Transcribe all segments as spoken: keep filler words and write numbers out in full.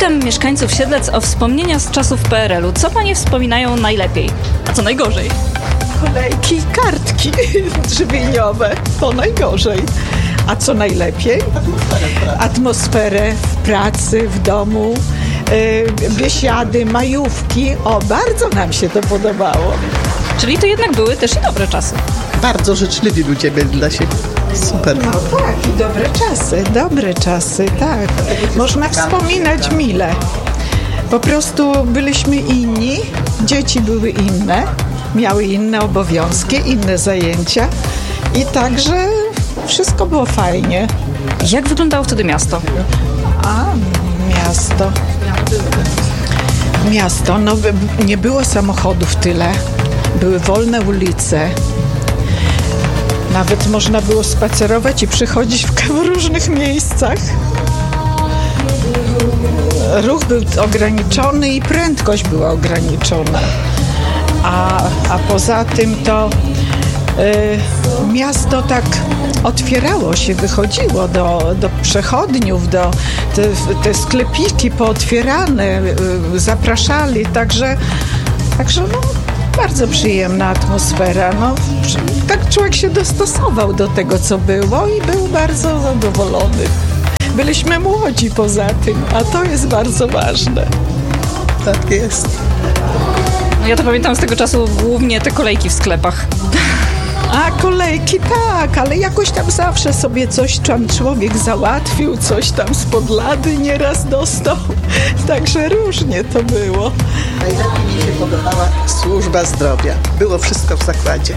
Pytam mieszkańców Siedlec o wspomnienia z czasów P R L-u. Co panie wspominają najlepiej, a co najgorzej? Kolejki i kartki żywieniowe, to najgorzej. A co najlepiej? Atmosferę w pracy, w domu, yy, biesiady, majówki. O, bardzo nam się to podobało. Czyli to jednak były też i dobre czasy. Bardzo życzliwi ludzie byli dla siebie. Super. No tak, i dobre czasy, dobre czasy, tak. Można wspominać mile. Po prostu byliśmy inni, dzieci były inne, miały inne obowiązki, inne zajęcia i także wszystko było fajnie. Jak wyglądało wtedy miasto? A, miasto. Miasto, no nie było samochodów tyle, były wolne ulice. Nawet można było spacerować i przychodzić w różnych miejscach. Ruch był ograniczony i prędkość była ograniczona. A, a poza tym to y, miasto tak otwierało się, wychodziło do, do przechodniów, do te, te sklepiki pootwierane, y, zapraszali, także, także no, bardzo przyjemna atmosfera. No, tak człowiek się dostosował do tego, co było i był bardzo zadowolony. Byliśmy młodzi poza tym, a to jest bardzo ważne. Tak jest. No ja to pamiętam z tego czasu głównie te kolejki w sklepach. A kolejki tak, ale jakoś tam zawsze sobie coś tam człowiek załatwił, coś tam spod lady nieraz dostał. Także różnie to było. Najlepiej mi się podobała służba zdrowia. Było wszystko w zakładzie.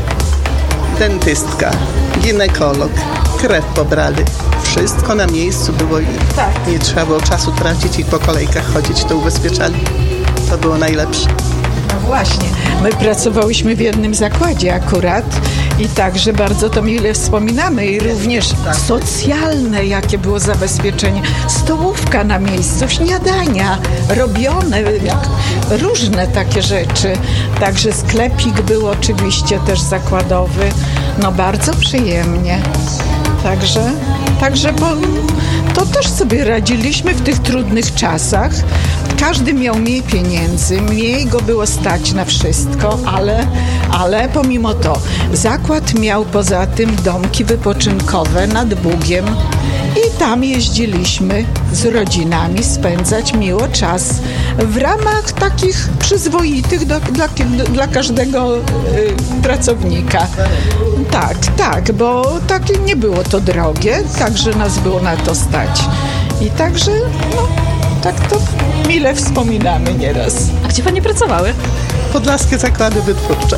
Dentystka, ginekolog, krew pobrali. Wszystko na miejscu było i Tak. nie trzeba było czasu tracić i po kolejkach chodzić, to ubezpieczali. To było najlepsze. No właśnie, my pracowałyśmy w jednym zakładzie akurat i także bardzo to mile wspominamy i również socjalne, jakie było zabezpieczenie. Stołówka na miejscu, śniadania robione, jak, różne takie rzeczy. Także sklepik był oczywiście też zakładowy. No bardzo przyjemnie. Także, także bo to też sobie radziliśmy w tych trudnych czasach. Każdy miał mniej pieniędzy, mniej go było stać na wszystko, ale, ale pomimo to zakład miał poza tym domki wypoczynkowe nad Bugiem i tam jeździliśmy z rodzinami spędzać miło czas w ramach takich przyzwoitych do, dla, dla każdego y, pracownika. Tak, tak, bo takie nie było to drogie, także nas było na to stać. I także, no, tak to mile wspominamy nieraz. A gdzie panie pracowały? Podlaskie zakłady wytwórcze.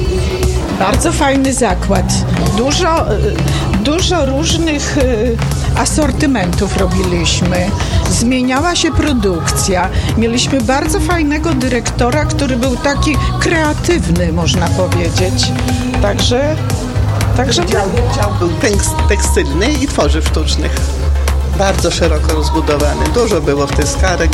Bardzo fajny zakład. Dużo, dużo różnych asortymentów robiliśmy. Zmieniała się produkcja. Mieliśmy bardzo fajnego dyrektora, który był taki kreatywny, można powiedzieć. Także... Także Dział, dział był tekstylny i tworzyw sztucznych. Bardzo szeroko rozbudowany. Dużo było wtyskarek.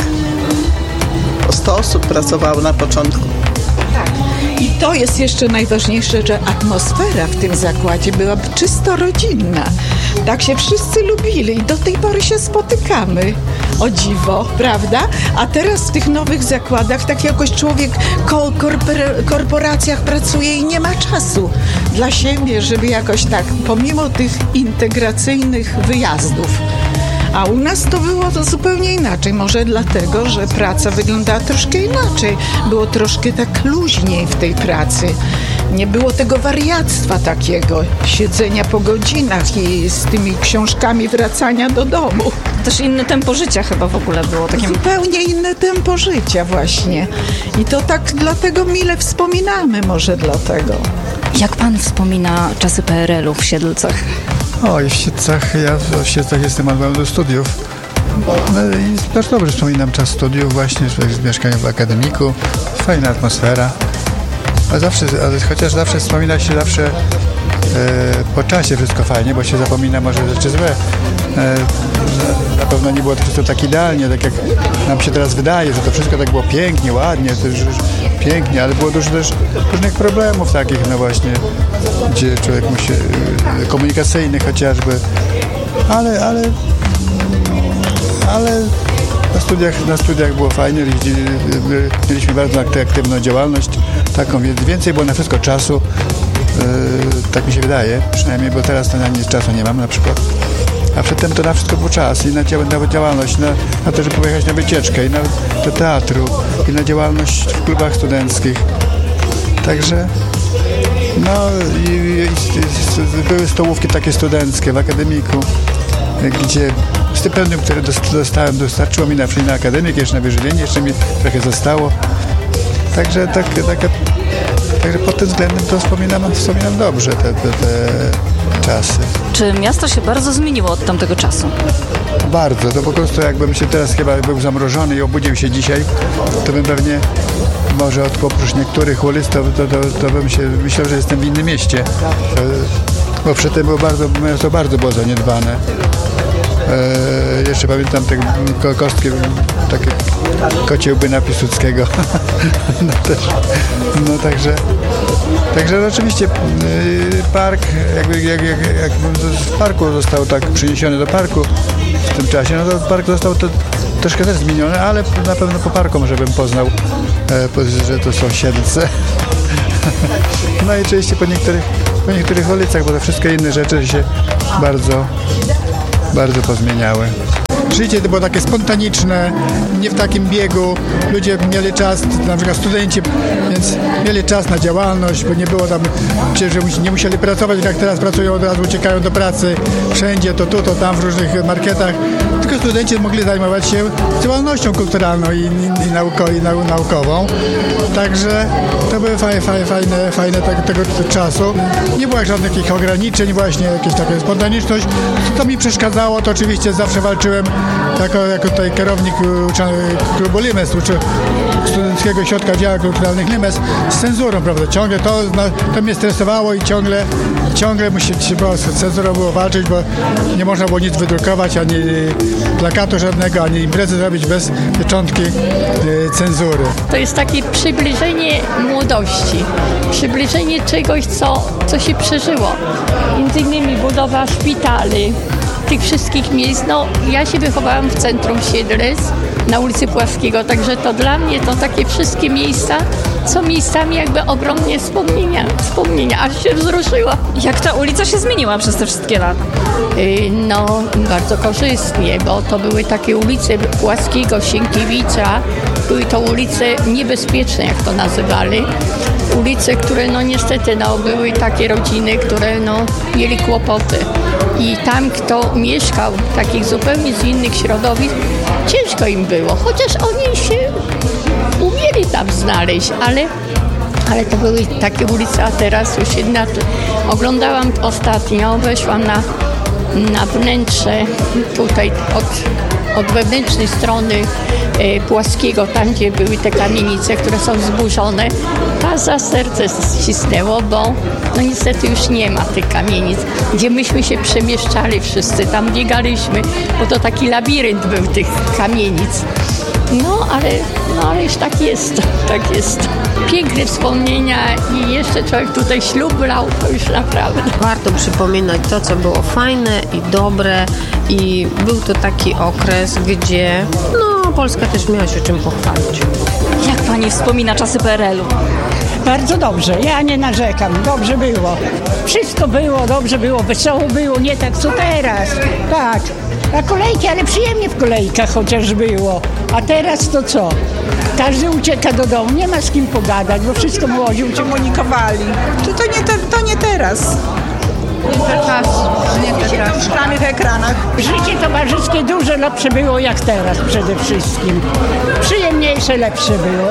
O sto osób pracowało na początku. tak. I to jest jeszcze najważniejsze, że atmosfera w tym zakładzie była czysto rodzinna. Tak się wszyscy lubili i do tej pory się spotykamy. O dziwo, prawda? A teraz w tych nowych zakładach tak jakoś człowiek w korpor- korporacjach pracuje i nie ma czasu dla siebie, żeby jakoś tak, pomimo tych integracyjnych wyjazdów. A u nas to było to zupełnie inaczej. Może dlatego, że praca wyglądała troszkę inaczej. Było troszkę tak luźniej w tej pracy. Nie było tego wariactwa takiego, siedzenia po godzinach i z tymi książkami wracania do domu. Też inne tempo życia chyba w ogóle było. Takim... Zupełnie inne tempo życia właśnie. I to tak dlatego mile wspominamy, może dlatego. Jak pan wspomina czasy P R L-u w Siedlcach? O, i w Siedlcach, ja w Siedlcach jestem odbyłem do studiów. No i też dobrze wspominam czas studiów właśnie, w mieszkaniu w akademiku. Fajna atmosfera. A zawsze, ale chociaż zawsze wspomina się zawsze e, po czasie wszystko fajnie, bo się zapomina może rzeczy złe. E, na pewno nie było to wszystko tak idealnie, tak jak nam się teraz wydaje, że to wszystko tak było pięknie, ładnie, to już, już pięknie, ale było dużo też różnych problemów takich, no właśnie, gdzie człowiek musi, e, komunikacyjnych chociażby, ale, ale, ale studiach, na studiach było fajnie, mieliśmy bardzo aktywną działalność, taką, więc więcej było na wszystko czasu, yy, tak mi się wydaje, przynajmniej, bo teraz to na nic czasu nie mam na przykład. A przedtem to na wszystko był czas i na, na działalność, na, na to, żeby pojechać na wycieczkę i na, do teatru i na działalność w klubach studenckich. Także no i, i, i były stołówki takie studenckie w akademiku, gdzie stypendium, które dostałem, dostarczyło mi na, na akademik, jeszcze na wyżywienie, jeszcze mi trochę zostało. Także, tak, tak, także pod tym względem to wspominam, wspominam dobrze te, te, te czasy. Czy miasto się bardzo zmieniło od tamtego czasu? Bardzo. To po prostu jakbym się teraz chyba był zamrożony i obudził się dzisiaj, to bym pewnie może od oprócz niektórych ulic, to, to, to, to bym się myślał, że jestem w innym mieście. To, bo przedtem było bardzo, miasto bardzo było zaniedbane. E, jeszcze pamiętam te ko- kostki, takie kociełby na Piłsudskiego. no, też, no także, także oczywiście y, park, jakby, jak, jak, jak w parku został tak przyniesiony do parku w tym czasie, no to park został to troszkę też zmieniony, ale na pewno po parku może bym poznał, e, że to są Siedlce. no i oczywiście po niektórych, po niektórych ulicach, bo te wszystkie inne rzeczy się bardzo bardzo pozmieniały. Życie to było takie spontaniczne, nie w takim biegu. Ludzie mieli czas, na przykład studenci, więc mieli czas na działalność, bo nie było tam, że nie musieli pracować, jak teraz pracują, od razu uciekają do pracy wszędzie, to tu, to tam, w różnych marketach. Tylko studenci mogli zajmować się działalnością kulturalną i, i, i, nauko, i nau, naukową. Także to były fajne, fajne, fajne, fajne tego, tego czasu. Nie było żadnych takich ograniczeń, właśnie jakieś taka spontaniczność. To mi przeszkadzało, to oczywiście zawsze walczyłem jako, jako tutaj kierownik klubu Limes, czy Studenckiego Ośrodka Działań Kulturalnych Limes, z cenzurą, prawda? Ciągle to, to mnie stresowało i ciągle, ciągle musi, trzeba z cenzurą było walczyć, bo nie można było nic wydrukować, ani plakatu żadnego, ani imprezy zrobić bez pieczątki e, cenzury. To jest takie przybliżenie młodości, przybliżenie czegoś, co, co się przeżyło. Między innymi budowa szpitali, tych wszystkich miejsc. No, ja się wychowałam w centrum Siedlec, na ulicy Płaskiego, także to dla mnie to takie wszystkie miejsca są miejscami jakby ogromnie wspomnienia, wspomnienia, aż się wzruszyła. Jak ta ulica się zmieniła przez te wszystkie lata? Yy, no, bardzo korzystnie, bo to były takie ulice Płaskiego, Sienkiewicza, były to ulice niebezpieczne, jak to nazywali. Ulice, które no niestety no, były takie rodziny, które no, mieli kłopoty. I tam, kto mieszkał takich zupełnie z innych środowisk, ciężko im było, chociaż oni się umieli tam znaleźć, ale, ale to były takie ulice, a teraz już inaczej. Oglądałam ostatnio, weszłam na, na wnętrze tutaj od, od wewnętrznej strony e, Płaskiego, tam gdzie były te kamienice, które są zburzone. A za serce ścisnęło, bo no niestety już nie ma tych kamienic, gdzie myśmy się przemieszczali wszyscy, tam biegaliśmy, bo to taki labirynt był tych kamienic. No ale, no, ale już tak jest, tak jest. Piękne wspomnienia i jeszcze człowiek tutaj ślub brał, to już naprawdę. Warto przypominać to, co było fajne i dobre i był to taki okres, gdzie no, Polska też miała się czym pochwalić. Jak pani wspomina czasy P R L u? Bardzo dobrze, ja nie narzekam, dobrze było. Wszystko było, dobrze było, wesoło było, nie tak co teraz. Tak, a kolejki, ale przyjemnie w kolejkach chociaż było. A teraz to co? Każdy ucieka do domu, nie ma z kim pogadać, bo wszystko młodzi komunikowali. To, to, nie, te, to nie teraz. Nie ten czas, nie ten czas. W szklanych ekranach. Życie towarzyskie dużo lepsze było jak teraz przede wszystkim. Przyjemniejsze, lepsze było.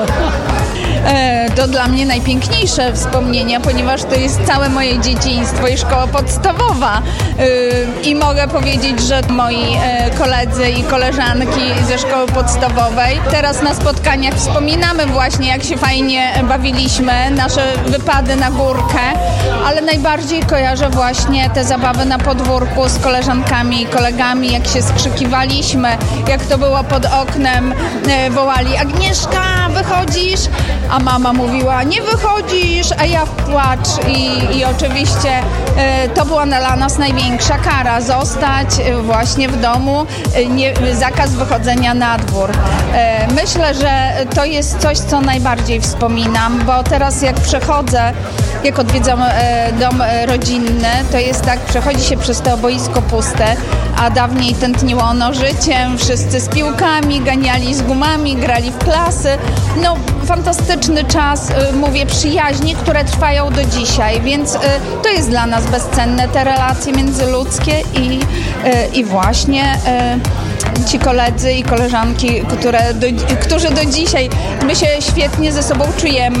To dla mnie najpiękniejsze wspomnienia, ponieważ to jest całe moje dzieciństwo i szkoła podstawowa. I mogę powiedzieć, że moi koledzy i koleżanki ze szkoły podstawowej teraz na spotkaniach wspominamy właśnie, jak się fajnie bawiliśmy, nasze wypady na górkę, ale najbardziej kojarzę właśnie te zabawy na podwórku z koleżankami i kolegami, jak się skrzykiwaliśmy, jak to było pod oknem, wołali: Agnieszka, wychodzisz? a mama mówiła, nie wychodzisz, a ja w płacz i, i oczywiście e, to była dla nas największa kara, zostać e, właśnie w domu, e, nie, zakaz wychodzenia na dwór. E, myślę, że to jest coś, co najbardziej wspominam, bo teraz jak przechodzę, jak odwiedzam e, dom e, rodzinny, to jest tak, przechodzi się przez to boisko puste, a dawniej tętniło ono życiem, wszyscy z piłkami, ganiali z gumami, grali w klasy. No, fantastyczny czas, e, mówię, przyjaźni, które trwają do dzisiaj, więc e, to jest dla nas bezcenne, te relacje międzyludzkie i, e, i właśnie e, ci koledzy i koleżanki, które do, którzy do dzisiaj, my się świetnie ze sobą czujemy,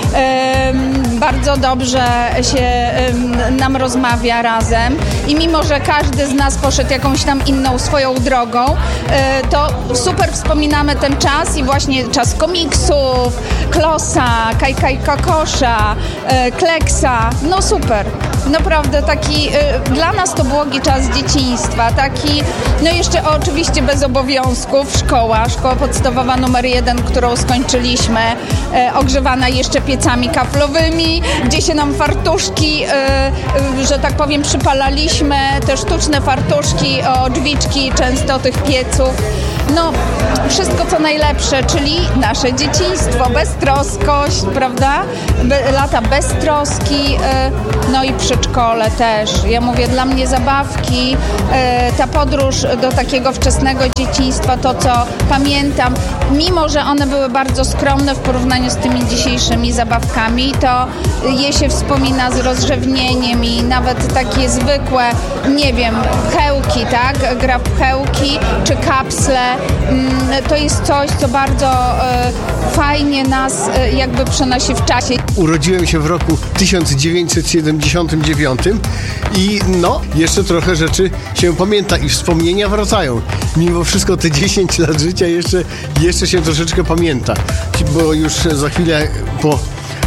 um, bardzo dobrze się um, nam rozmawia razem i mimo, że każdy z nas poszedł jakąś tam inną swoją drogą, um, to super wspominamy ten czas i właśnie czas komiksów, Klosa, Kajka i Kokosza, um, Kleksa, no super. Naprawdę taki, y, dla nas to błogi czas dzieciństwa, taki, no jeszcze oczywiście bez obowiązków, szkoła, szkoła podstawowa numer jeden, którą skończyliśmy, y, ogrzewana jeszcze piecami kaflowymi, gdzie się nam fartuszki, y, y, że tak powiem, przypalaliśmy, te sztuczne fartuszki o drzwiczki często tych pieców. No, wszystko co najlepsze, czyli nasze dzieciństwo, beztroskość, prawda? Be, lata beztroski, y, no i przedszkole też. Ja mówię, dla mnie zabawki, y, ta podróż do takiego wczesnego dzieciństwa, to co pamiętam, mimo że one były bardzo skromne w porównaniu z tymi dzisiejszymi zabawkami, to je się wspomina z rozrzewnieniem i nawet takie zwykłe, nie wiem, pchełki, tak? Gra w pchełki czy kapsle. To jest coś, co bardzo e, fajnie nas e, jakby przenosi w czasie. Urodziłem się w roku tysiąc dziewięćset siedemdziesiątym dziewiątym i no, jeszcze trochę rzeczy się pamięta i wspomnienia wracają. Mimo wszystko te dziesięć lat życia jeszcze, jeszcze się troszeczkę pamięta, bo już za chwilę po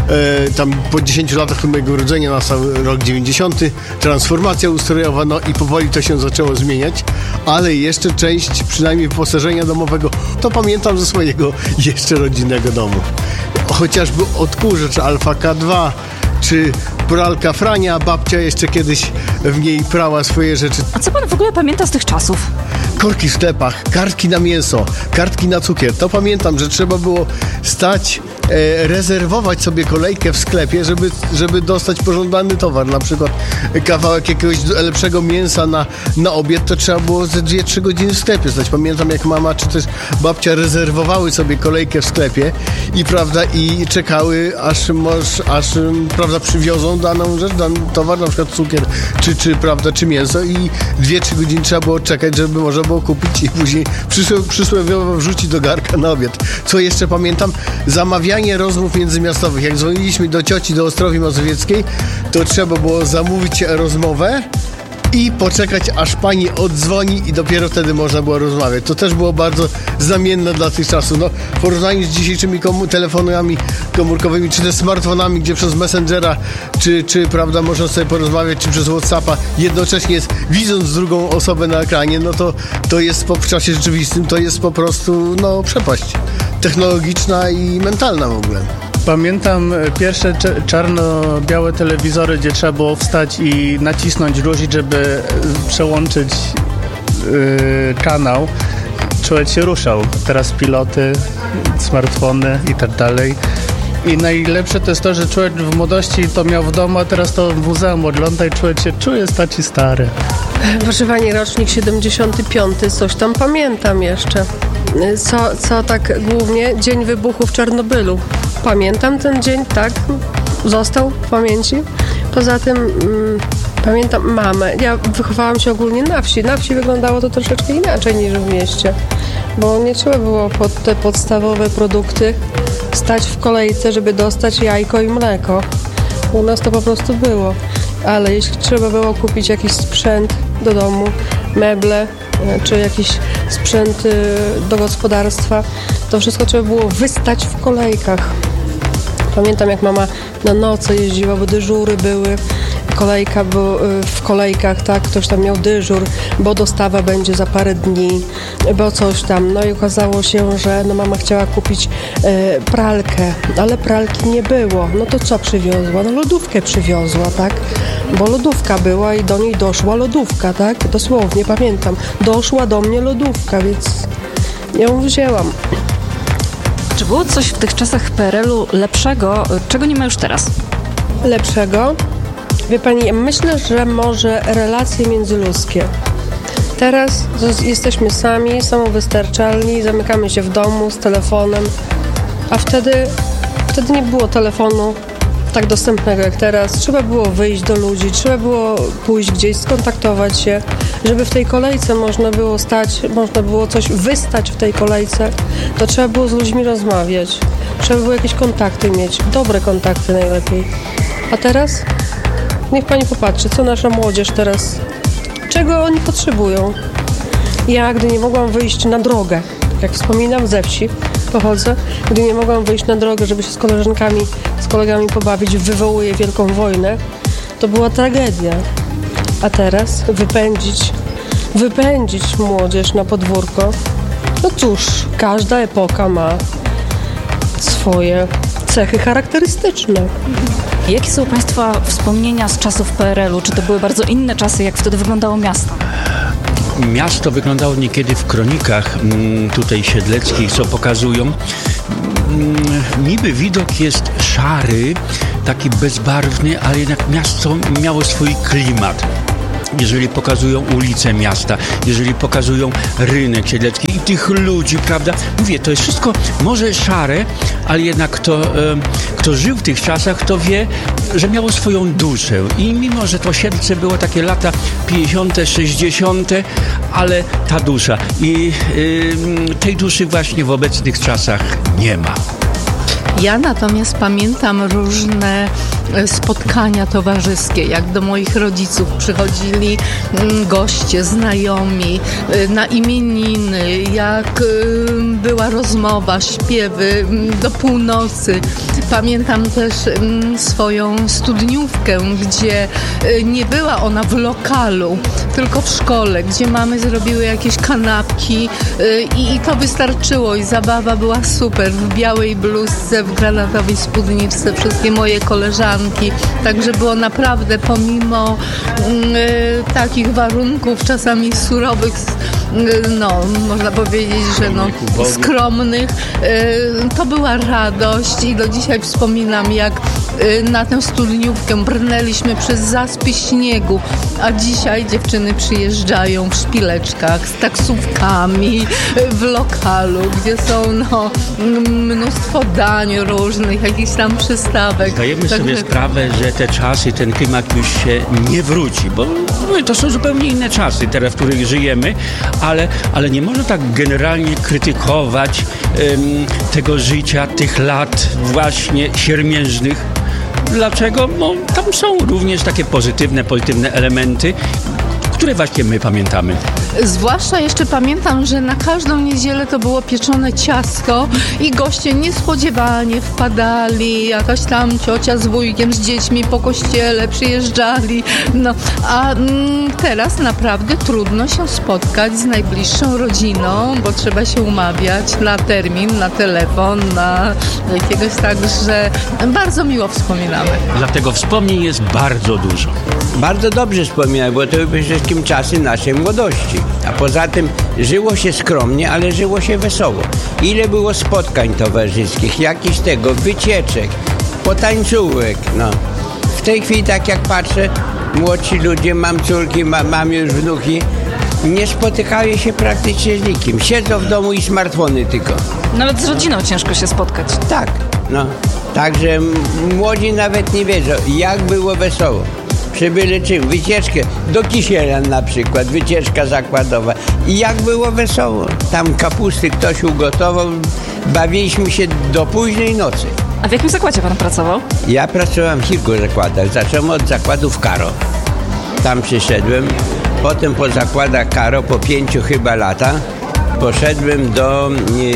E, tam po dziesięciu latach od mojego urodzenia nastał rok dziewięćdziesiąty, transformacja ustrojowa, no i powoli to się zaczęło zmieniać, ale jeszcze część przynajmniej wyposażenia domowego to pamiętam ze swojego jeszcze rodzinnego domu. Chociażby odkurzacz Alfa K dwa, czy pralka Frania, babcia jeszcze kiedyś w niej prała swoje rzeczy. A co pan w ogóle pamięta z tych czasów? Korki w sklepach, kartki na mięso, kartki na cukier. To pamiętam, że trzeba było stać, e, rezerwować sobie kolejkę w sklepie, żeby, żeby dostać pożądany towar. Na przykład kawałek jakiegoś lepszego mięsa na, na obiad, to trzeba było ze dwie trzy godziny w sklepie stać. Pamiętam, jak mama czy też babcia rezerwowały sobie kolejkę w sklepie i prawda, i czekały, aż, moż, aż prawda, przywiozą daną rzecz, dany towar, na przykład cukier, czy, czy, prawda, czy mięso i dwie trzy godziny trzeba było czekać, żeby można było kupić i później przysłowiowo wrzucić do garka na obiad. Co jeszcze pamiętam? Zamawianie rozmów międzymiastowych. Jak dzwoniliśmy do cioci do Ostrowi Mazowieckiej, to trzeba było zamówić rozmowę i poczekać, aż pani oddzwoni i dopiero wtedy można było rozmawiać. To też było bardzo znamienne dla tych czasów. No, w porównaniu z dzisiejszymi komu- telefonami komórkowymi, czy też smartfonami, gdzie przez Messengera, czy, czy prawda, można sobie porozmawiać, czy przez WhatsAppa, jednocześnie widząc drugą osobę na ekranie, no to, to jest po, w czasie rzeczywistym, to jest po prostu no, przepaść technologiczna i mentalna w ogóle. Pamiętam pierwsze czarno-białe telewizory, gdzie trzeba było wstać i nacisnąć guzik, żeby przełączyć yy, kanał. Człowiek się ruszał. Teraz piloty, smartfony i tak dalej. I najlepsze to jest to, że człowiek w młodości to miał w domu, a teraz to w muzeum ogląda i człowiek się czuje stać i stary. Proszę pani, rocznik siedemdziesiąty piąty, coś tam pamiętam jeszcze. Co, co tak głównie? Dzień wybuchu w Czarnobylu. Pamiętam ten dzień, tak, został w pamięci. Poza tym mm, pamiętam mamę. Ja wychowałam się ogólnie na wsi. Na wsi wyglądało to troszeczkę inaczej niż w mieście, bo nie trzeba było pod te podstawowe produkty stać w kolejce, żeby dostać jajko i mleko. U nas to po prostu było. Ale jeśli trzeba było kupić jakiś sprzęt do domu, meble, czy jakiś sprzęt do gospodarstwa, to wszystko trzeba było wystać w kolejkach. Pamiętam, jak mama na noce jeździła, bo dyżury były. kolejka, bo w kolejkach, tak, ktoś tam miał dyżur, bo dostawa będzie za parę dni, bo coś tam. No i okazało się, że no mama chciała kupić e, pralkę, ale pralki nie było. No to co przywiozła? No lodówkę przywiozła, tak? Bo lodówka była i do niej doszła lodówka, tak? Dosłownie, pamiętam. Doszła do mnie lodówka, więc ją wzięłam. Czy było coś w tych czasach P R L-u lepszego, czego nie ma już teraz? Lepszego? Wie pani, myślę, że może relacje międzyludzkie. Teraz jesteśmy sami, samowystarczalni, zamykamy się w domu z telefonem, a wtedy, wtedy nie było telefonu tak dostępnego jak teraz. Trzeba było wyjść do ludzi, trzeba było pójść gdzieś, skontaktować się, żeby w tej kolejce można było stać, można było coś wystać w tej kolejce, to trzeba było z ludźmi rozmawiać. Trzeba było jakieś kontakty mieć, dobre kontakty najlepiej. A teraz? Niech pani popatrzy, co nasza młodzież teraz, czego oni potrzebują. Ja, gdy nie mogłam wyjść na drogę, jak wspominam, ze wsi pochodzę, gdy nie mogłam wyjść na drogę, żeby się z koleżankami, z kolegami pobawić, wywołuje wielką wojnę, to była tragedia. A teraz wypędzić, wypędzić młodzież na podwórko, no cóż, każda epoka ma swoje cechy charakterystyczne. Jakie są Państwa wspomnienia z czasów P R L-u? Czy to były bardzo inne czasy, jak wtedy wyglądało miasto? Miasto wyglądało niekiedy w kronikach tutaj siedleckich, co pokazują. Niby widok jest szary, taki bezbarwny, ale jednak miasto miało swój klimat. Jeżeli pokazują ulice miasta, jeżeli pokazują rynek siedlecki i tych ludzi, prawda? Mówię, to jest wszystko może szare, ale jednak kto, e, kto żył w tych czasach, to wie, że miało swoją duszę. I mimo, że to Siedlce było takie lata pięćdziesiąte, sześćdziesiąte, ale ta dusza. I e, tej duszy właśnie w obecnych czasach nie ma. Ja natomiast pamiętam różne spotkania towarzyskie, jak do moich rodziców przychodzili goście, znajomi na imieniny, jak była rozmowa, śpiewy do północy. Pamiętam też swoją studniówkę, gdzie nie była ona w lokalu, tylko w szkole, gdzie mamy zrobiły jakieś kanapki i, i to wystarczyło i zabawa była super. W białej bluzce, w granatowej spódniczce, wszystkie moje koleżanki. Także było naprawdę, pomimo y, takich warunków czasami surowych, y, no można powiedzieć, że no, skromnych, y, to była radość i do dzisiaj wspominam, jak y, na tę studniówkę brnęliśmy przez zaspy śniegu, a dzisiaj dziewczyny przyjeżdżają w szpileczkach z taksówkami y, w lokalu, gdzie są no, mnóstwo dań różnych, jakichś tam przystawek. Zdajemy Także... sobie sprawę, że te czasy, ten klimat już się nie wróci, bo no, to są zupełnie inne czasy teraz, w których żyjemy, ale, ale nie można tak generalnie krytykować um, tego życia, tych lat właśnie siermiężnych. Dlaczego? No tam są również takie pozytywne, pozytywne elementy, które właśnie my pamiętamy. Zwłaszcza jeszcze pamiętam, że na każdą niedzielę to było pieczone ciasto i goście niespodziewanie wpadali, jakaś tam ciocia z wujkiem, z dziećmi po kościele przyjeżdżali. No, a mm, teraz naprawdę trudno się spotkać z najbliższą rodziną, bo trzeba się umawiać na termin, na telefon, na jakiegoś, także bardzo miło wspominamy. Dlatego wspomnień jest bardzo dużo. Bardzo dobrze wspominam, bo to były przede wszystkim czasy naszej młodości. A poza tym żyło się skromnie, ale żyło się wesoło. Ile było spotkań towarzyskich, jakichś tego, wycieczek, potańcówek, no. W tej chwili, tak jak patrzę, młodsi ludzie, mam córki, ma, mam już wnuki, nie spotykają się praktycznie z nikim. Siedzą w domu i smartfony tylko. Nawet z rodziną ciężko się spotkać. Tak, no. Także młodzi nawet nie wiedzą, jak było wesoło. Przy byle czym, wycieczkę do Kisielan na przykład, wycieczka zakładowa. I jak było wesoło. Tam kapusty ktoś ugotował, bawiliśmy się do późnej nocy. A w jakim zakładzie pan pracował? Ja pracowałem w kilku zakładach. Zacząłem od zakładów Karo. Tam przyszedłem. Potem po zakładach Karo, po pięciu chyba latach, poszedłem do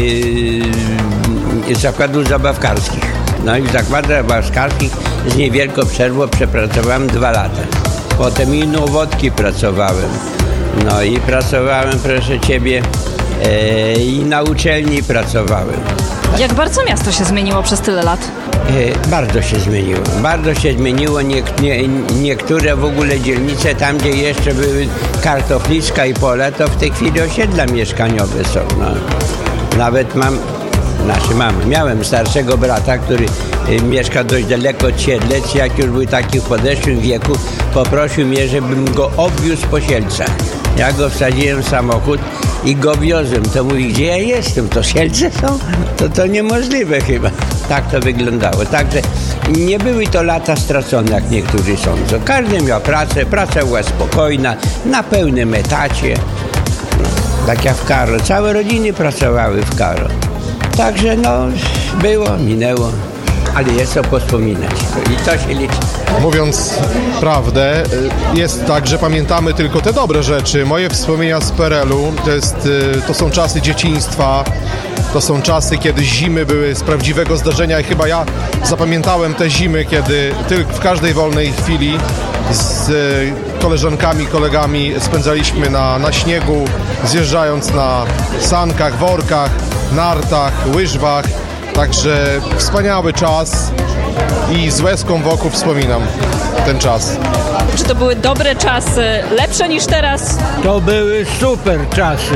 yy, zakładów zabawkarskich. No i w zakładach zabawkarskich z niewielką przerwą przepracowałem dwa lata. Potem i Nowodki pracowałem. No i pracowałem, proszę Ciebie, e, i na uczelni pracowałem. Jak bardzo miasto się zmieniło przez tyle lat? E, bardzo się zmieniło. Bardzo się zmieniło. Nie, nie, niektóre w ogóle dzielnice, tam gdzie jeszcze były kartofliska i pole, to w tej chwili osiedla mieszkaniowe są. No. Nawet mam, znaczy mam, miałem starszego brata, który y, mieszka dość daleko od Siedlec. Jak już był taki w podeszłym wieku, poprosił mnie, żebym go obwiózł po Sielcach. Ja go wsadziłem w samochód i go wiozłem. To mówi, gdzie ja jestem? To Sielce są? To to niemożliwe chyba. Tak to wyglądało. Także nie były to lata stracone, jak niektórzy sądzą. Każdy miał pracę, praca była spokojna, na pełnym etacie. No, tak jak w Karo. Całe rodziny pracowały w Karo. Także no, było, minęło. Ale jest co wspominać i to się liczy. Mówiąc prawdę, jest tak, że pamiętamy tylko te dobre rzeczy. Moje wspomnienia z P R L u to, jest, to są czasy dzieciństwa, to są czasy, kiedy zimy były z prawdziwego zdarzenia i chyba ja zapamiętałem te zimy, kiedy tylko w każdej wolnej chwili z koleżankami, kolegami spędzaliśmy na, na śniegu, zjeżdżając na sankach, workach, nartach, łyżwach. Także wspaniały czas i z łezką wokół wspominam ten czas. Czy to były dobre czasy, lepsze niż teraz? To były super czasy.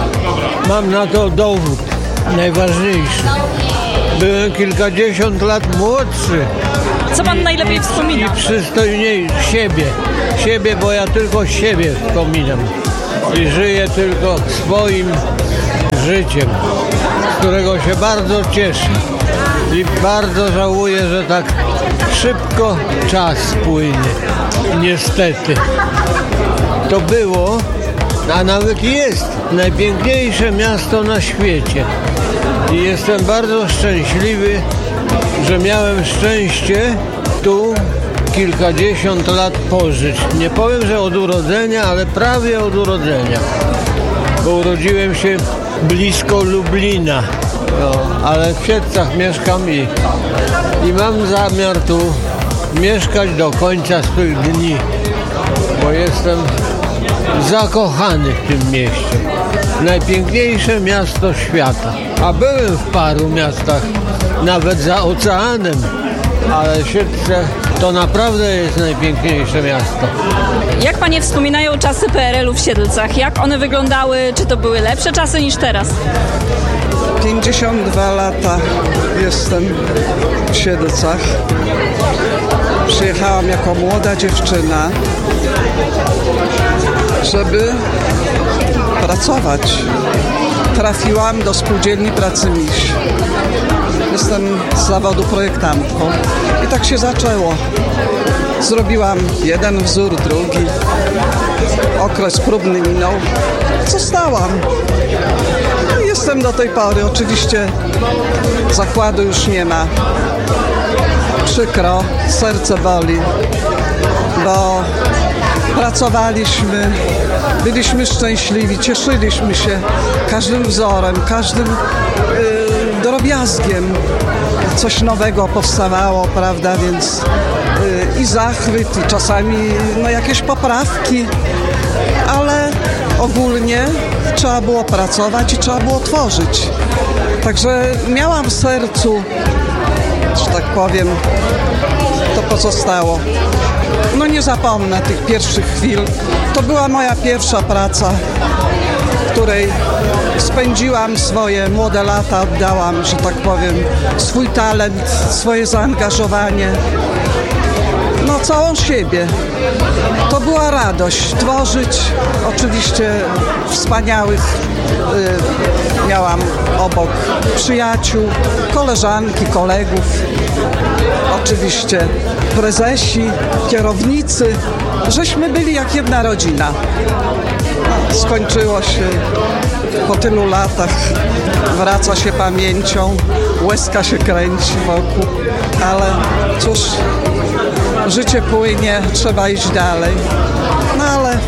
Mam na to dowód najważniejszy. Byłem kilkadziesiąt lat młodszy. Co pan najlepiej wspomina? I przystojniejszy siebie. Siebie, bo ja tylko siebie wspominam. I żyję tylko swoim życiem, z którego się bardzo cieszę. I bardzo żałuję, że tak szybko czas płynie. Niestety. To było, a nawet jest, najpiękniejsze miasto na świecie. I jestem bardzo szczęśliwy, że miałem szczęście tu kilkadziesiąt lat pożyć. Nie powiem, że od urodzenia, ale prawie od urodzenia. Bo urodziłem się blisko Lublina, no, ale w Siedlcach mieszkam i, i mam zamiar tu mieszkać do końca swych dni, bo jestem zakochany w tym mieście. Najpiękniejsze miasto świata. A byłem w paru miastach, nawet za oceanem, ale Siedlce to naprawdę jest najpiękniejsze miasto. Jak panie wspominają czasy P R L u w Siedlcach? Jak one wyglądały? Czy to były lepsze czasy niż teraz? pięćdziesiąt dwa lata jestem w Siedlcach. Przyjechałam jako młoda dziewczyna, żeby pracować. Trafiłam do Spółdzielni Pracy Miś. Jestem z zawodu projektantką. I tak się zaczęło. Zrobiłam jeden wzór, drugi. Okres próbny minął. Zostałam. I jestem do tej pory. Oczywiście zakładu już nie ma. Przykro, serce boli, bo pracowaliśmy, byliśmy szczęśliwi, cieszyliśmy się każdym wzorem, każdym yy, drobiazgiem. Coś nowego powstawało, prawda, więc yy, i zachwyt, i czasami no, jakieś poprawki, ale ogólnie trzeba było pracować i trzeba było tworzyć. Także miałam w sercu, że tak powiem, to pozostało. No nie zapomnę tych pierwszych chwil. To była moja pierwsza praca, w której spędziłam swoje młode lata, oddałam, że tak powiem, swój talent, swoje zaangażowanie, no całą siebie. To była radość tworzyć, oczywiście wspaniałych y, miałam obok przyjaciół, koleżanki, kolegów, oczywiście prezesi, kierownicy, żeśmy byli jak jedna rodzina. Skończyło się po tylu latach, wraca się pamięcią, łezka się kręci wokół, ale cóż, życie płynie, trzeba iść dalej. No ale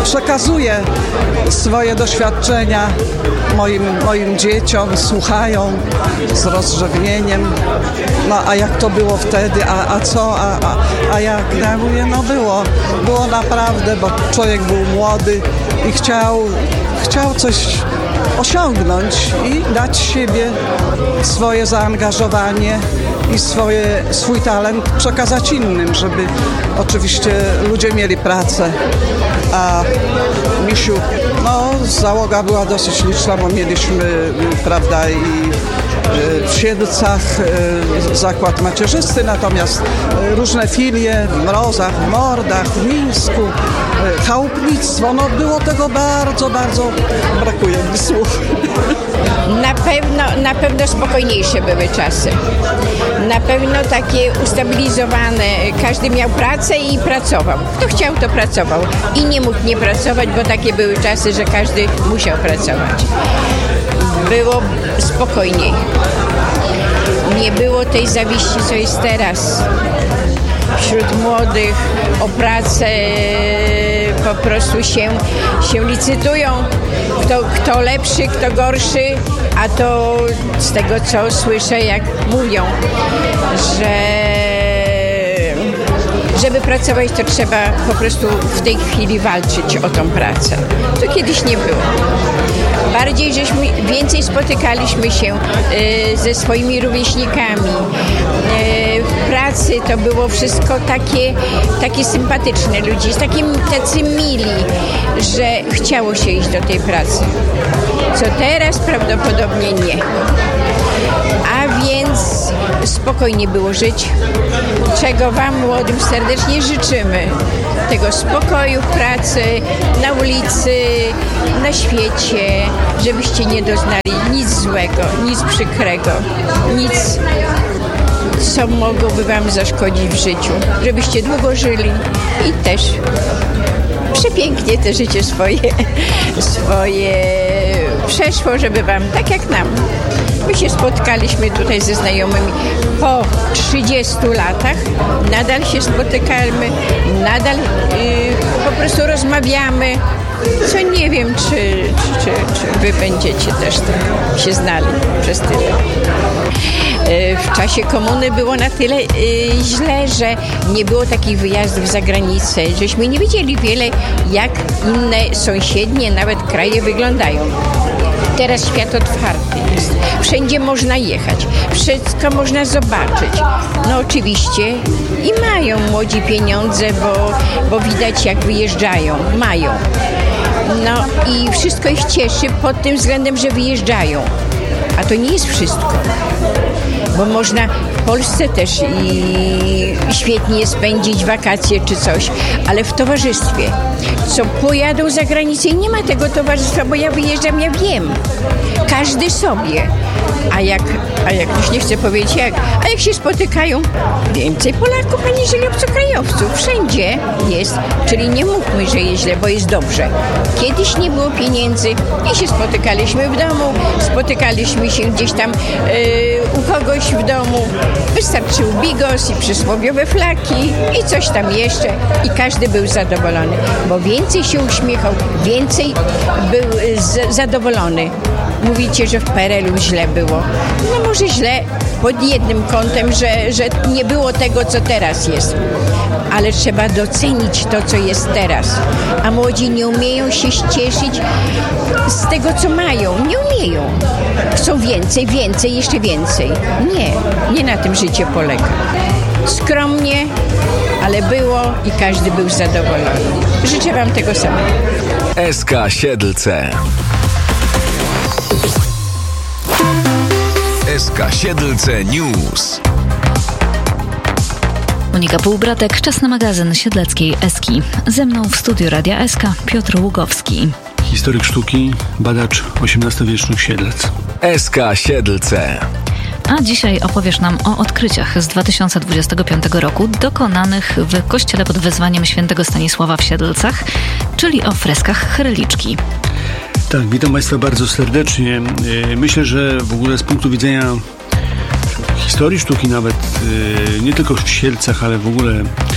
przekazuję swoje doświadczenia moim, moim dzieciom, słuchają z rozrzewnieniem. No a jak to było wtedy, a, a co, a, a, a jak? Ja mówię, no było, było naprawdę, bo człowiek był młody i chciał, chciał coś osiągnąć i dać siebie, swoje zaangażowanie i swoje, swój talent przekazać innym, żeby oczywiście ludzie mieli pracę. A misiu, no załoga była dosyć liczna, bo mieliśmy, prawda, i w Siedlcach zakład macierzysty, natomiast różne filie w Mrozach, w Mordach, w Mińsku, chałupnictwo, no było tego bardzo, bardzo, brakuje mi słów. Na pewno, na pewno spokojniejsze były czasy. Na pewno takie ustabilizowane. Każdy miał pracę i pracował. Kto chciał, to pracował. I nie mógł nie pracować, bo takie były czasy, że każdy musiał pracować. Było spokojniej. Nie było tej zawiści, co jest teraz. Wśród młodych o pracę po prostu się, się licytują. Kto, kto lepszy, kto gorszy, a to z tego, co słyszę, jak mówią, że żeby pracować, to trzeba po prostu w tej chwili walczyć o tą pracę. To kiedyś nie było. Bardziej, żeśmy więcej spotykaliśmy się y, ze swoimi rówieśnikami. Y, w pracy to było wszystko takie, takie sympatyczne ludzie, takim, tacy mili, że chciało się iść do tej pracy. Co teraz prawdopodobnie nie. A więc spokojnie było żyć, czego Wam młodym serdecznie życzymy. Tego spokoju w pracy, na ulicy, na świecie, żebyście nie doznali nic złego, nic przykrego, nic, co mogłoby Wam zaszkodzić w życiu. Żebyście długo żyli i też przepięknie te życie swoje, swoje przeszło, żeby Wam, tak jak nam. My się spotkaliśmy tutaj ze znajomymi po trzydziestu latach, nadal się spotykamy, nadal yy, po prostu rozmawiamy, co nie wiem, czy, czy, czy Wy będziecie też tak się znali przez tyle. Yy, w czasie komuny było na tyle yy, źle, że nie było takich wyjazdów za granicę, żeśmy nie wiedzieli wiele, jak inne sąsiednie, nawet kraje wyglądają. Teraz świat otwarty jest. Wszędzie można jechać. Wszystko można zobaczyć. No oczywiście i mają młodzi pieniądze, bo, bo widać jak wyjeżdżają. Mają. No i wszystko ich cieszy pod tym względem, że wyjeżdżają. A to nie jest wszystko. Bo można w Polsce też i świetnie spędzić wakacje czy coś, ale w towarzystwie. Co pojadą za granicę i nie ma tego towarzystwa, bo ja wyjeżdżam, ja wiem. Każdy sobie. A jak, a jak ktoś nie chce powiedzieć jak, a jak się spotykają, więcej Polaków aniżeli obcokrajowców. Wszędzie jest, czyli nie mówmy, że jest źle, bo jest dobrze. Kiedyś nie było pieniędzy i się spotykaliśmy w domu, spotykaliśmy się gdzieś tam yy, u kogoś w domu. Wystarczył bigos i przysłowiowe flaki i coś tam jeszcze i każdy był zadowolony, bo więcej się uśmiechał, więcej był z, zadowolony. Mówicie, że w P R L u źle było. No może źle pod jednym kątem, że, że nie było tego, co teraz jest. Ale trzeba docenić to, co jest teraz. A młodzi nie umieją się cieszyć z tego, co mają. Nie umieją. Chcą więcej, więcej, jeszcze więcej. Nie, nie na tym życie polega. Skromnie, ale było i każdy był zadowolony. Życzę Wam tego samego. S K Siedlce. S K Siedlce News. Monika Półbratek, czas na magazyn siedleckiej Eski. Ze mną w studiu Radia S K Piotr Ługowski. Historyk sztuki, badacz osiemnastowiecznych Siedlec. S K Siedlce. A dzisiaj opowiesz nam o odkryciach z dwa tysiące dwudziestego piątego roku dokonanych w kościele pod wezwaniem świętego Stanisława w Siedlcach, czyli o freskach Chreliczki. Tak, witam Państwa bardzo serdecznie. Myślę, że w ogóle z punktu widzenia historii sztuki nawet, nie tylko w Siedlcach, ale w ogóle w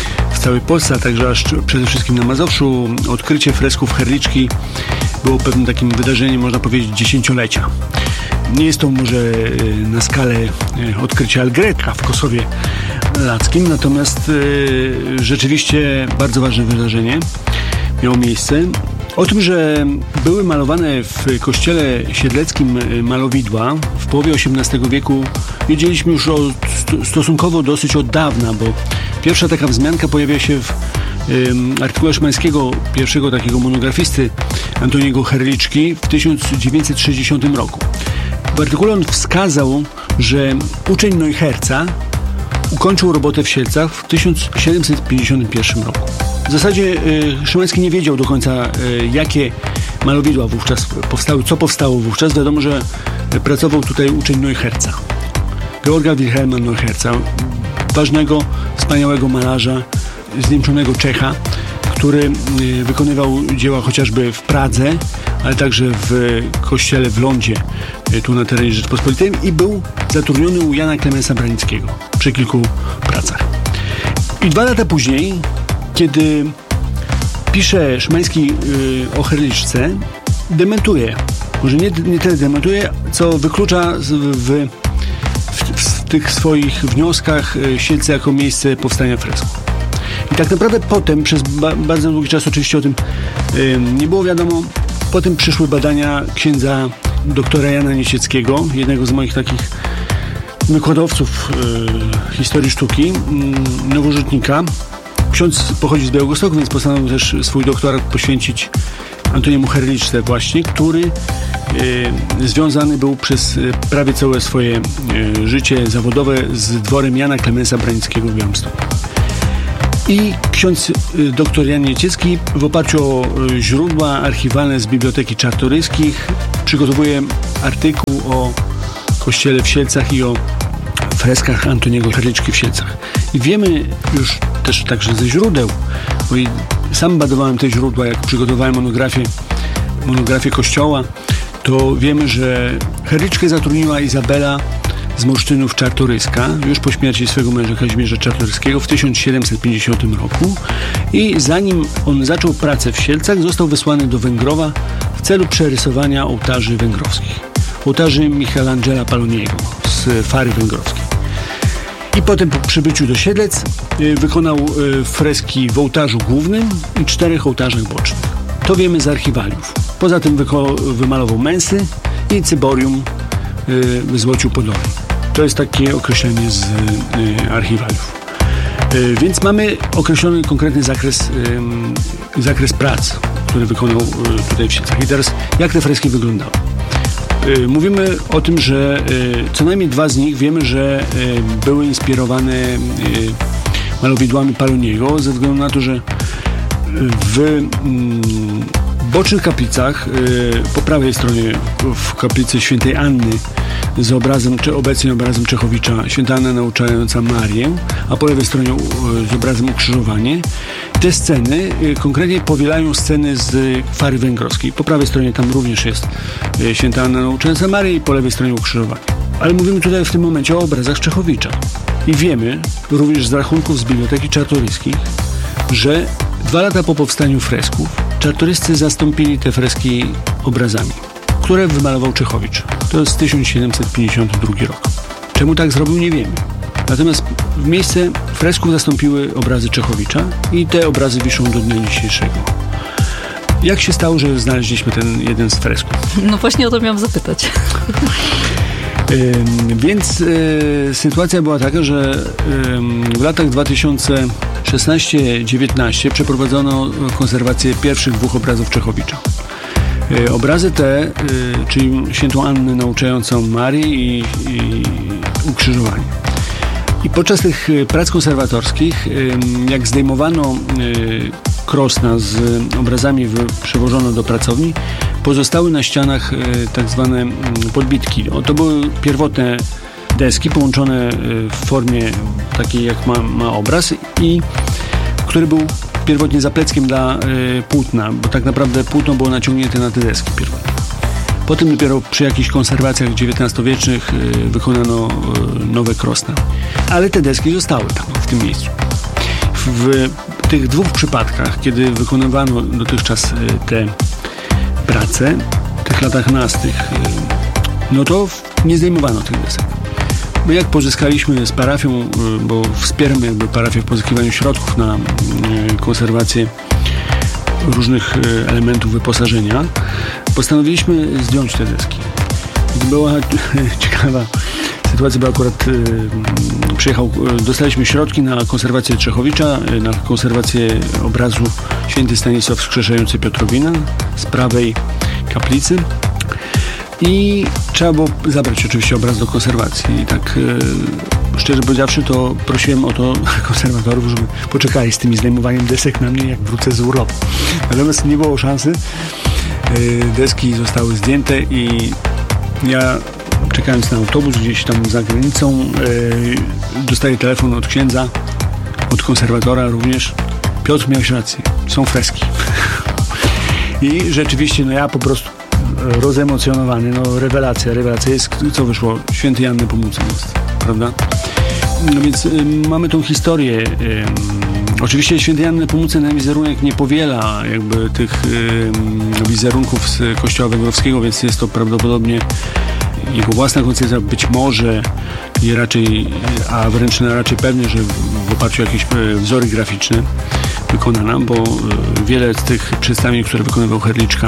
całej Polsce, a także aż przede wszystkim na Mazowszu, odkrycie fresków Herliczki było pewnym takim wydarzeniem, można powiedzieć, dziesięciolecia. Nie jest to może na skalę odkrycia Algretka w Kosowie Lackim, natomiast rzeczywiście bardzo ważne wydarzenie miało miejsce. O tym, że były malowane w kościele siedleckim malowidła w połowie osiemnastego wieku, wiedzieliśmy już od, stosunkowo dosyć od dawna, bo pierwsza taka wzmianka pojawia się w ym, artykule Szymańskiego, pierwszego takiego monografisty Antoniego Herliczki w tysiąc dziewięćset sześćdziesiątym roku. W artykule on wskazał, że uczeń Neucherza ukończył robotę w Siedlcach w tysiąc siedemset pięćdziesiątym pierwszym roku. W zasadzie y, Szymański nie wiedział do końca, y, jakie malowidła wówczas powstały, co powstało wówczas. Wiadomo, że pracował tutaj uczeń Neucherza, Georga Wilhelma Neucherza, ważnego, wspaniałego malarza, zniemczonego Czecha, który y, wykonywał dzieła chociażby w Pradze, ale także w kościele w Lądzie, y, tu na terenie Rzeczpospolitej, i był zatrudniony u Jana Klemensa Branickiego przy kilku pracach. I dwa lata później, kiedy pisze Szymański y, o Herliczce, dementuje. Może nie, nie tyle dementuje, co wyklucza w, w, w, w tych swoich wnioskach y, Siedlce jako miejsce powstania fresków. I tak naprawdę potem, przez ba, bardzo długi czas oczywiście o tym y, nie było wiadomo, potem przyszły badania księdza doktora Jana Niecieckiego, jednego z moich takich wykładowców y, historii sztuki, y, nowożytnika. Ksiądz pochodzi z Białegostoku, więc postanowił też swój doktorat poświęcić Antoniemu Herliczce właśnie, który y, związany był przez y, prawie całe swoje y, życie zawodowe z dworem Jana Klemensa Branickiego w Białymstoku. I ksiądz y, dr Jan Nieciecki w oparciu o y, źródła archiwalne z Biblioteki Czartoryskich przygotowuje artykuł o kościele w Siedlcach i o freskach Antoniego Herliczki w Siedlcach. I wiemy już też także ze źródeł, bo i sam badowałem te źródła, jak przygotowałem monografię, monografię kościoła, to wiemy, że Herliczkę zatrudniła Izabela z Morsztynów Czartoryska już po śmierci swojego męża Kazimierza Czartoryskiego w tysiąc siedemset pięćdziesiątym roku i zanim on zaczął pracę w Siedlcach, został wysłany do Węgrowa w celu przerysowania ołtarzy węgrowskich. Ołtarzy Michelangela Paloniego z Fary Węgrowskiej. I potem po przybyciu do Siedlec y, wykonał y, freski w ołtarzu głównym i czterech ołtarzach bocznych. To wiemy z archiwaliów. Poza tym wyko- wymalował męsy i cyborium y, wyzłocił Podolej. To jest takie określenie z y, archiwaliów. Y, więc mamy określony konkretny zakres, y, zakres prac, który wykonał y, tutaj w Siedlcach. I teraz jak te freski wyglądały? Mówimy o tym, że co najmniej dwa z nich wiemy, że były inspirowane malowidłami Paloniego ze względu na to, że w bocznych kaplicach, po prawej stronie w kaplicy świętej Anny z obrazem, czy obecnie obrazem Czechowicza, święta Anna nauczająca Marię, a po lewej stronie z obrazem Ukrzyżowanie. Te sceny konkretnie powielają sceny z Fary Węgrowskiej. Po prawej stronie tam również jest święta Anna nauczająca Marię i po lewej stronie Ukrzyżowanie. Ale mówimy tutaj w tym momencie o obrazach Czechowicza. I wiemy również z rachunków z Biblioteki Czartoryskich, że dwa lata po powstaniu fresków czartoryscy zastąpili te freski obrazami, które wymalował Czechowicz. To jest tysiąc siedemset pięćdziesiąty drugi rok. Czemu tak zrobił, nie wiemy. Natomiast w miejsce fresków zastąpiły obrazy Czechowicza i te obrazy wiszą do dnia dzisiejszego. Jak się stało, że znaleźliśmy ten jeden z fresków? No właśnie o to miałam zapytać. Yy, więc yy, sytuacja była taka, że yy, w latach dwa tysiące szesnasty dziewiętnasty przeprowadzono konserwację pierwszych dwóch obrazów Czechowicza. Yy, obrazy te, yy, czyli świętą Annę nauczającą Marię i, i ukrzyżowanie. I podczas tych prac konserwatorskich, jak zdejmowano krosna z obrazami, przewożono do pracowni, pozostały na ścianach tak zwane podbitki. To były pierwotne deski połączone w formie takiej, jak ma, ma obraz, i który był pierwotnie zapleckiem dla płótna, bo tak naprawdę płótno było naciągnięte na te deski pierwotnie. Potem dopiero przy jakichś konserwacjach dziewiętnastowiecznych y, wykonano y, nowe krosna. Ale te deski zostały tam, w tym miejscu. W, w tych dwóch przypadkach, kiedy wykonywano dotychczas te prace, w tych latach nastych, no to nie zdejmowano tych desek. My jak pozyskaliśmy z parafią, bo wspieramy jakby parafię w pozyskiwaniu środków na konserwację różnych elementów wyposażenia, postanowiliśmy zdjąć te deski. To była ciekawa sytuacja, bo akurat przyjechał, dostaliśmy środki na konserwację Czechowicza, na konserwację obrazu Święty Stanisław wskrzeszający Piotrowinę z prawej kaplicy. I trzeba było zabrać oczywiście obraz do konserwacji. I tak e, szczerze powiedziawszy, to prosiłem o to konserwatorów, żeby poczekali z tymi zdejmowaniem desek na mnie, jak wrócę z urlopu. Natomiast nie było szansy. E, deski zostały zdjęte i ja, czekając na autobus gdzieś tam za granicą, e, dostaję telefon od księdza, od konserwatora również. Piotr, miałeś rację, są freski. I rzeczywiście, no ja po prostu rozemocjonowany, no rewelacja, rewelacja jest, co wyszło, Święty Jan Nepomucen jest, prawda? No więc y, mamy tą historię. Y, oczywiście Święty Jan Nepomucen na wizerunek nie powiela jakby tych y, wizerunków z kościoła węgrowskiego, więc jest to prawdopodobnie jego własna koncepcja, być może i raczej, a wręcz raczej pewnie, że w oparciu o jakieś wzory graficzne wykonana, bo y, wiele z tych przedstawień, które wykonywał Herliczka,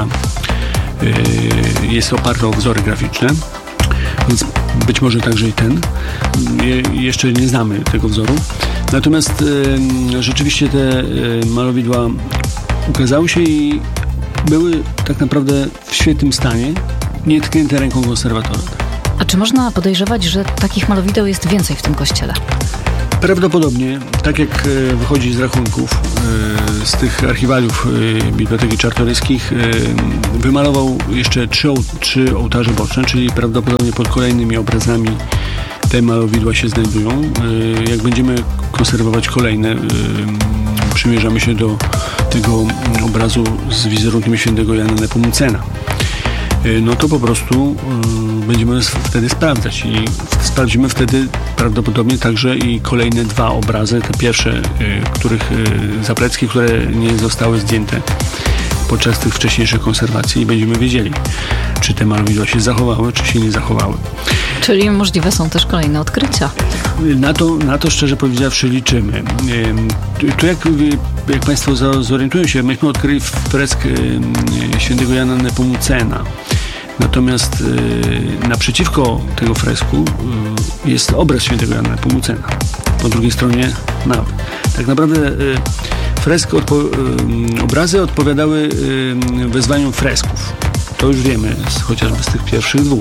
jest oparte o wzory graficzne, więc być może także i ten. Je, jeszcze nie znamy tego wzoru. Natomiast e, rzeczywiście te e, malowidła ukazały się i były tak naprawdę w świetnym stanie, nietknięte ręką konserwatora. A czy można podejrzewać, że takich malowideł jest więcej w tym kościele? Prawdopodobnie, tak jak wychodzi z rachunków, z tych archiwaliów Biblioteki Czartoryskich, wymalował jeszcze trzy, trzy ołtarze boczne, czyli prawdopodobnie pod kolejnymi obrazami te malowidła się znajdują. Jak będziemy konserwować kolejne, przymierzamy się do tego obrazu z wizerunkiem Świętego Jana Nepomucena. No to po prostu y, będziemy wtedy sprawdzać i sprawdzimy wtedy prawdopodobnie także i kolejne dwa obrazy, te pierwsze, y, których y, zaplecki, które nie zostały zdjęte podczas tych wcześniejszych konserwacji i będziemy wiedzieli, czy te malowidła się zachowały, czy się nie zachowały. Czyli możliwe są też kolejne odkrycia. Na to, na to szczerze powiedziawszy liczymy. Tu jak, jak Państwo zorientują się, myśmy odkryli fresk Świętego Jana Nepomucena. Natomiast naprzeciwko tego fresku jest obraz Świętego Jana Nepomucena. Po drugiej stronie mapy. Tak naprawdę fresk odpo- obrazy odpowiadały wezwaniom fresków. To już wiemy, chociażby z tych pierwszych dwóch.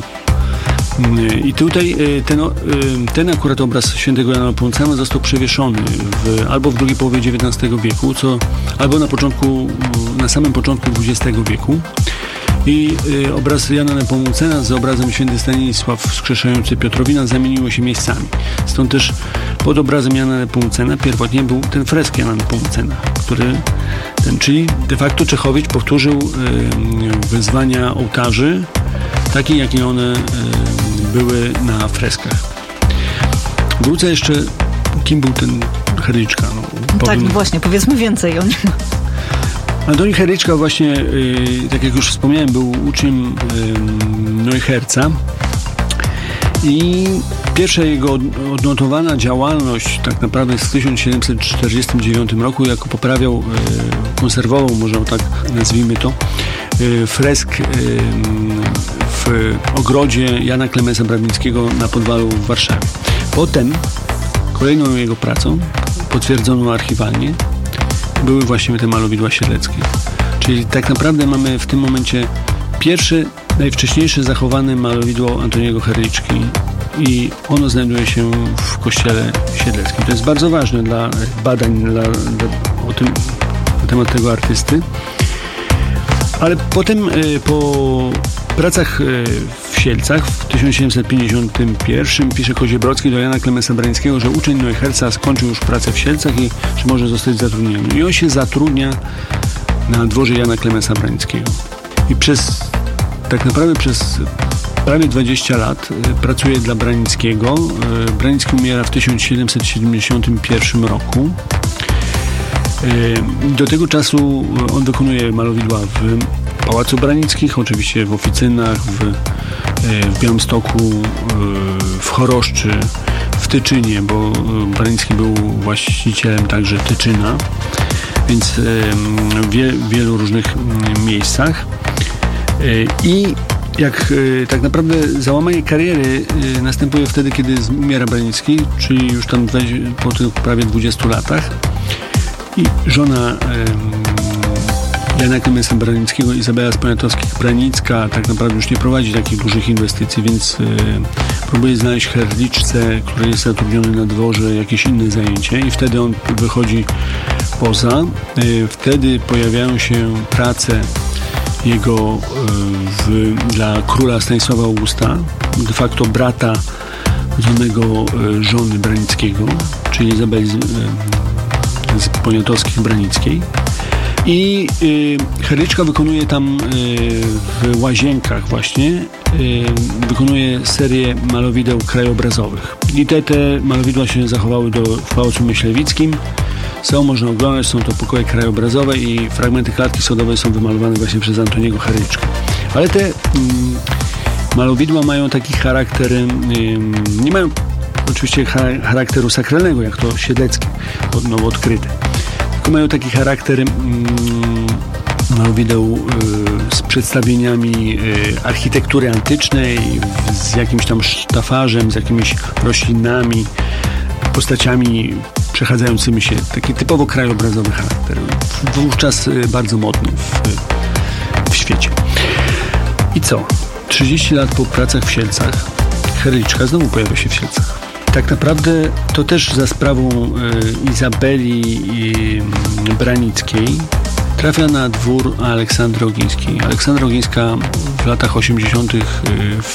I tutaj ten, ten akurat obraz Świętego Jana Nepomucena został przewieszony w, albo w drugiej połowie dziewiętnastego wieku, co, albo na początku, na samym początku dwudziestego wieku. I obraz Jana Nepomucena z obrazem Święty Stanisław wskrzeszający Piotrowina zamieniły się miejscami. Stąd też pod obrazem Jana Nepomucena pierwotnie był ten fresk Jana Nepomucena, który ten, czyli de facto Czechowicz powtórzył wezwania ołtarzy, takie jakie one były na freskach. Wrócę jeszcze, kim był ten Herliczka. No, tak, no właśnie, powiedzmy więcej o nim. Antoni Herliczka właśnie, yy, tak jak już wspomniałem, był uczniem yy, Neucherza i pierwsza jego odnotowana działalność tak naprawdę jest w tysiąc siedemset czterdziestym dziewiątym roku, jako poprawiał, yy, konserwował, może tak nazwijmy to, yy, fresk yy, w ogrodzie Jana Klemensa Brawnickiego na Podwalu w Warszawie. Potem kolejną jego pracą, potwierdzoną archiwalnie, były właśnie te malowidła siedleckie. Czyli tak naprawdę mamy w tym momencie pierwsze, najwcześniejsze zachowane malowidło Antoniego Herliczki i ono znajduje się w kościele siedleckim. To jest bardzo ważne dla badań dla, dla, o tym, na temat tego artysty. Ale potem po pracach w Sielcach w tysiąc siedemset pięćdziesiątym pierwszym pisze Koziebrodzki do Jana Klemensa Brawnickiego, że uczeń Neucherza skończył już pracę w Sielcach i że może zostać zatrudniony. I on się zatrudnia na dworze Jana Klemensa Brawnickiego. I przez, tak naprawdę przez prawie dwadzieścia lat pracuje dla Brawnickiego. Brawnicki umiera w tysiąc siedemset siedemdziesiątym pierwszym roku. Do tego czasu on wykonuje malowidła w Pałacu Branickich, oczywiście w Oficynach, w, w Białymstoku, w Choroszczy, w Tyczynie, bo Branicki był właścicielem także Tyczyna, więc w wie, wielu różnych miejscach. I jak tak naprawdę załamanie kariery następuje wtedy, kiedy umiera Branicki, czyli już tam po tych prawie dwudziestu latach. I żona Jana Klemensy Branickiego, Izabela z Poniatowskich-Branicka, tak naprawdę już nie prowadzi takich dużych inwestycji, więc próbuje znaleźć herliczce, który jest zatrudniony na dworze, jakieś inne zajęcie i wtedy on wychodzi poza. Wtedy pojawiają się prace jego w, dla króla Stanisława Augusta, de facto brata zwanego żony Branickiego, czyli Izabeli z, z Poniatowskich-Branickiej. I y, herliczka wykonuje tam y, w Łazienkach właśnie, y, wykonuje serię malowideł krajobrazowych. I te, te malowidła się zachowały do, w Pałacu Myślewickim. Są można oglądać, są to pokoje krajobrazowe i fragmenty klatki sodowej są wymalowane właśnie przez Antoniego Herliczkę. Ale te y, malowidła mają taki charakter, y, nie mają oczywiście charakteru sakralnego, jak to siedleckie, nowo odkryte. Mają taki charakter mm, malowideł y, z przedstawieniami y, architektury antycznej, z jakimś tam sztafarzem, z jakimiś roślinami, postaciami przechadzającymi się. Taki typowo krajobrazowy charakter. Wówczas y, bardzo modny w, w świecie. I co? trzydzieści lat po pracach w Sielcach Herliczka znowu pojawia się w Sielcach. Tak naprawdę to też za sprawą y, Izabeli y, Branickiej trafia na dwór Aleksandry Ogińskiej. Aleksandra Ogińska w latach osiemdziesiątych y,